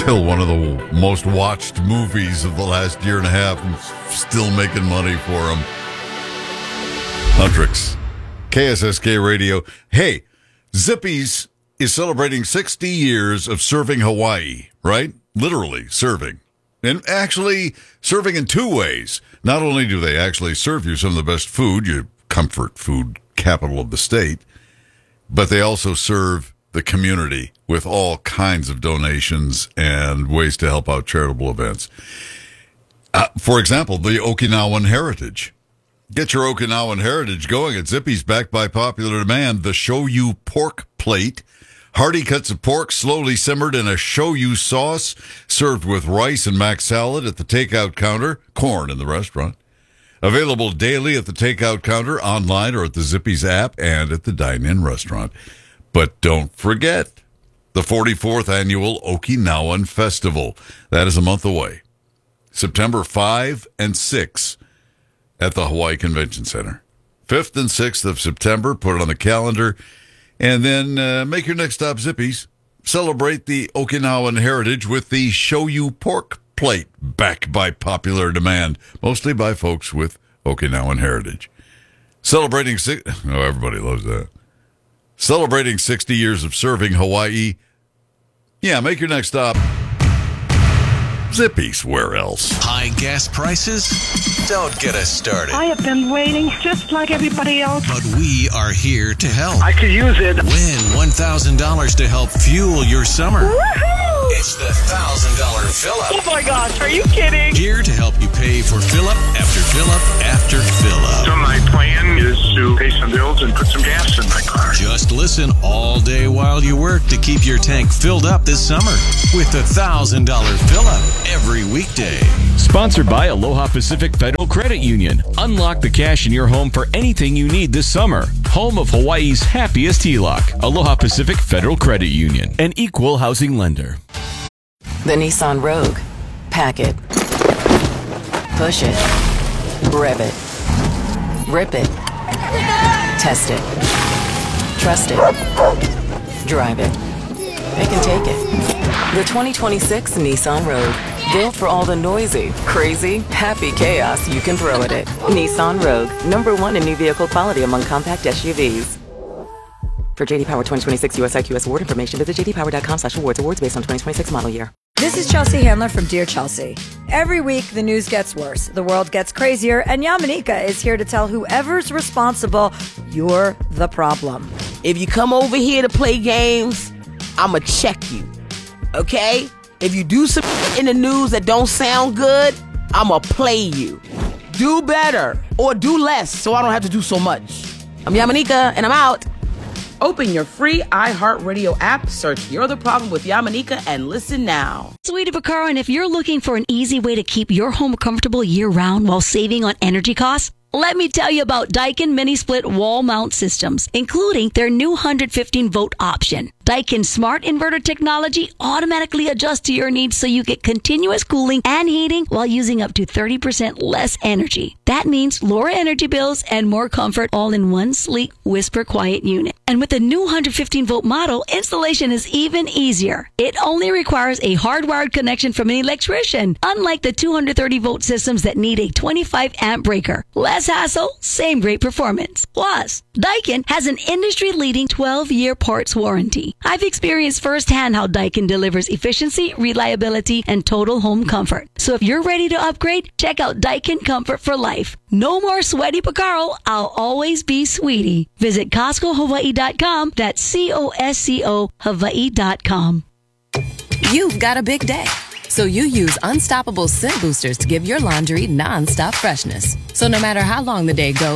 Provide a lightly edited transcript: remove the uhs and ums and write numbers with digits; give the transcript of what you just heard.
Still one of the most watched movies of the last year and a half, and still making money for them. Huntrix, KSSK Radio. Hey, Zippy's is celebrating 60 years of serving Hawaii, right? Literally serving. And actually serving in two ways. Not only do they actually serve you some of the best food, your comfort food capital of the state, but they also serve the community with all kinds of donations and ways to help out charitable events. For example, the Okinawan Heritage. Get your Okinawan Heritage going at Zippy's, backed by popular demand. The Shoyu Pork Plate. Hearty cuts of pork slowly simmered in a shoyu sauce, served with rice and mac salad at the takeout counter, corn in the restaurant. Available daily at the takeout counter, online, or at the Zippy's app, and at the dine-in restaurant. But don't forget the 44th annual Okinawan Festival. That is a month away. September 5 and 6 at the Hawaii Convention Center. 5th and 6th of September, put it on the calendar. And then make your next stop Zippy's. Celebrate the Okinawan heritage with the Shoyu Pork Plate, backed by popular demand, mostly by folks with Okinawan heritage. Celebrating everybody loves that. Celebrating 60 years of serving Hawaii. Yeah, make your next stop Zippy's. Where else? High gas prices? Don't get us started. I have been waiting just like everybody else. But we are here to help. I could use it. Win $1,000 to help fuel your summer. Woohoo! It's the $1,000 fill-up. Oh my gosh, are you kidding? Here to help you pay for fill-up after fill-up after fill-up. So my plan is to pay some bills and put some gas in my car. Just listen all day while you work to keep your tank filled up this summer with the $1,000 fill-up every weekday. Sponsored by Aloha Pacific Federal Credit Union. Unlock the cash in your home for anything you need this summer. Home of Hawaii's happiest HELOC. Aloha Pacific Federal Credit Union. An equal housing lender. The Nissan Rogue. Pack it. Push it. Rev it. Rip it. Test it. Trust it. Drive it. They can take it. The 2026 Nissan Rogue. Built for all the noisy, crazy, happy chaos you can throw at it. Nissan Rogue. #1 in new vehicle quality among compact SUVs. For JD Power 2026 US IQS award information, visit jdpower.com/awards. Awards based on 2026 model year. This is Chelsea Handler from Dear Chelsea. Every week, the news gets worse, the world gets crazier, and Yamanika is here to tell whoever's responsible, you're the problem. If you come over here to play games, I'ma check you, okay? If you do some in the news that don't sound good, I'ma play you. Do better, or do less, so I don't have to do so much. I'm Yamanika, and I'm out. Open your free iHeartRadio app, search You're the Problem with Yamanika, and listen now. Sweetie Vaccaro, and if you're looking for an easy way to keep your home comfortable year-round while saving on energy costs, let me tell you about Daikin Mini-Split Wall Mount Systems, including their new 115-volt option. Daikin's smart inverter technology automatically adjusts to your needs so you get continuous cooling and heating while using up to 30% less energy. That means lower energy bills and more comfort all in one sleek, whisper quiet unit. And with the new 115-volt model, installation is even easier. It only requires a hardwired connection from an electrician, unlike the 230-volt systems that need a 25-amp breaker. Less hassle, same great performance. Plus, Daikin has an industry-leading 12-year parts warranty. I've experienced firsthand how Daikin delivers efficiency, reliability, and total home comfort. So if you're ready to upgrade, check out Daikin Comfort for Life. No more sweaty Vaccaro, I'll always be sweetie. Visit CostcoHawaii.com. That's COSCO Hawaii.com. You've got a big day, so you use Unstoppable Scent Boosters to give your laundry non-stop freshness. So no matter how long the day goes,